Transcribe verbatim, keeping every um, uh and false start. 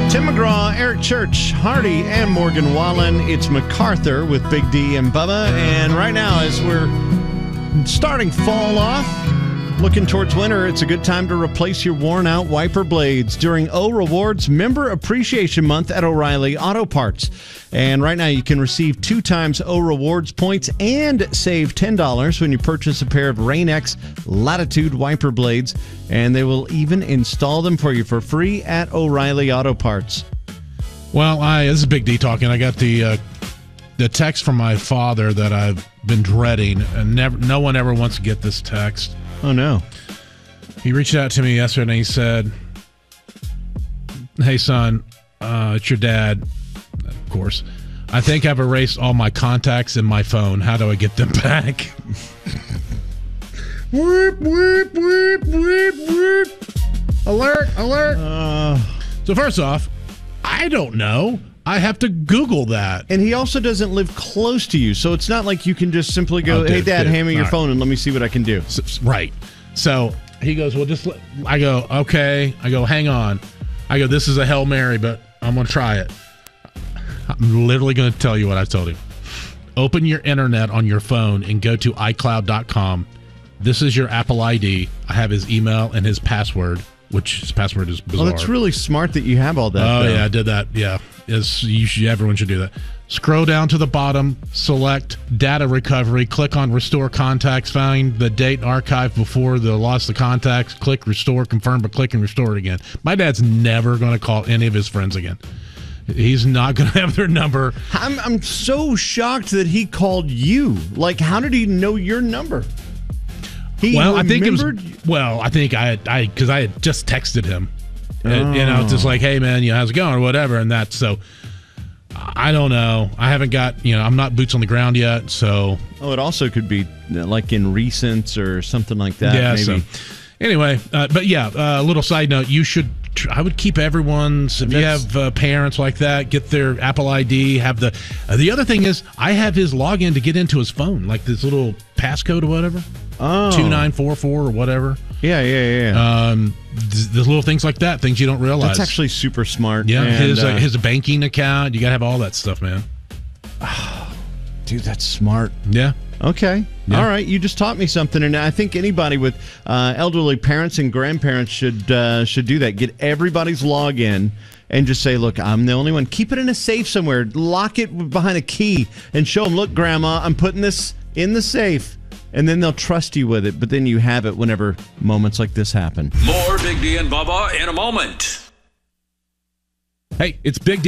Tim McGraw, Eric Church, Hardy, and Morgan Wallen. It's MacArthur with Big D and Bubba. And right now, as we're starting fall off, looking towards winter, it's a good time to replace your worn-out wiper blades during O Rewards Member Appreciation Month at O'Reilly Auto Parts. And right now, you can receive two times O Rewards points and save ten dollars when you purchase a pair of Rain-X Latitude wiper blades. And they will even install them for you for free at O'Reilly Auto Parts. Well, I this is Big D talking. I got the uh, the text from my father that I've been dreading, and never, no one ever wants to get this text. Oh, no. He reached out to me yesterday and he said, "Hey, son, uh, it's your dad, of course. I think I've erased all my contacts in my phone. How do I get them back?" Whip, whip, whip, whip, whip. Alert, alert. Uh, so first off, I don't know. I have to Google that. And he also doesn't live close to you, so it's not like you can just simply go, oh, dude, hey, Dad, dude, hand me your right. phone and let me see what I can do. So, right. So he goes, well, just let, I go, okay. I go, hang on. I go, this is a Hail Mary, but I'm going to try it. I'm literally going to tell you what I told him. Open your internet on your phone and go to i cloud dot com. This is your Apple I D. I have his email and his password, which his password is bizarre. Oh, that's really smart that you have all that. Oh, though. yeah, I did that. Yeah. Is you should, everyone should do that. Scroll down to the bottom, select data recovery, click on restore contacts, find the date and archive before the loss of contacts, click restore, confirm, but click and restore it again. My dad's never going to call any of his friends again. He's not going to have their number. I'm I'm so shocked that he called you. Like, how did he know your number? He well, remembered? I think it was. Well, I think I I because I had just texted him. Oh. And, you know, just like, hey, man, you know, how's it going or whatever. And that's so I don't know. I haven't got, you know, I'm not boots on the ground yet. So. Oh, it also could be like in recents or something like that. Yeah. Maybe. So, anyway, uh, but yeah, a uh, little side note. You should, tr- I would keep everyone's, if that's, you have uh, parents like that, get their Apple I D, have the, uh, the other thing is I have his login to get into his phone, like this little passcode or whatever. Oh. two nine four four or whatever. Yeah, yeah, yeah. Um, th- the little things like that, things you don't realize. That's actually super smart. Yeah, and, his uh, uh, his banking account. You got to have all that stuff, man. Oh, dude, that's smart. Yeah. Okay. Yeah. All right. You just taught me something, and I think anybody with uh, elderly parents and grandparents should uh, should do that. Get everybody's login and just say, "Look, I'm the only one." Keep it in a safe somewhere. Lock it behind a key and show them, "Look, Grandma, I'm putting this in the safe." And then they'll trust you with it, but then you have it whenever moments like this happen. More Big D and Bubba in a moment. Hey, it's Big D.